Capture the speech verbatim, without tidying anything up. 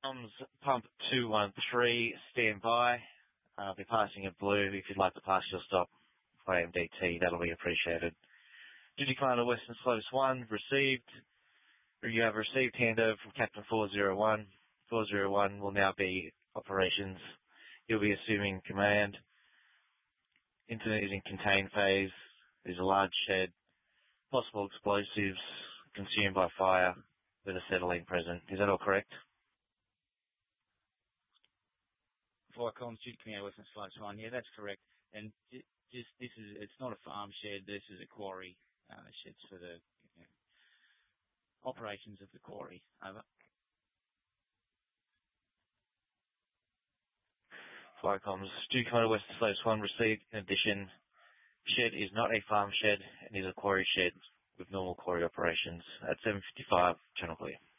Comms pump two one three, stand by. I'll be passing a blue. If you'd like to pass your stop by M D T, that'll be appreciated. Digicommander Western Slotus one, received. You have received handover from Captain four zero one. four zero one will now be operations. You'll be assuming command. Internet is in contain phase. There's a large shed. Possible explosives consumed by fire with acetylene present. Is that all correct? Flight comms, Duty Commander Western Slotus one. Yeah, that's correct. And just this is, it's not a farm shed. This is a quarry. Uh, sheds for the you know, operations of the quarry. Over. Flight comms, Duty Commander Western Slotus one received. In addition, shed is not a farm shed and is a quarry shed with normal quarry operations. At seven fifty-five, channel clear.